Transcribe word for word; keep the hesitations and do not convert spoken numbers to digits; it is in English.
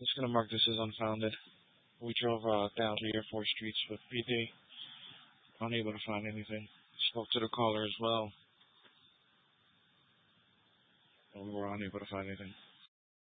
Just gonna mark this as unfounded. We drove uh, down the Air Force streets with P D, unable to find anything. Spoke to the caller as well, and we were unable to find anything.